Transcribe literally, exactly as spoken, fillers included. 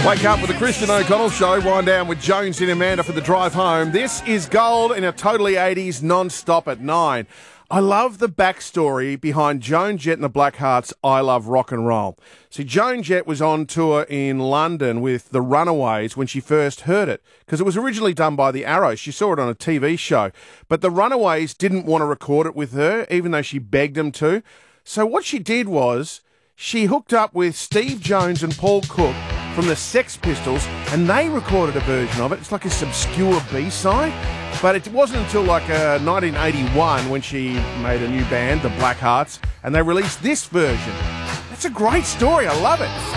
Wake up with the Christian O'Connell Show. Wind down with Jones and Amanda for the drive home. This is Gold in a totally eighties non-stop at nine. I love the backstory behind Joan Jett and the Blackhearts' I Love Rock and Roll. See, Joan Jett was on tour in London with the Runaways when she first heard it, because it was originally done by the Arrows. She saw it on a T V show. But the Runaways didn't want to record it with her, even though she begged them to. So what she did was she hooked up with Steve Jones and Paul Cook from the Sex Pistols, and they recorded a version of it. It's like this obscure B-side, but it wasn't until like uh, nineteen eighty-one when she made a new band, the Blackhearts, and they released this version. That's a great story. I love it.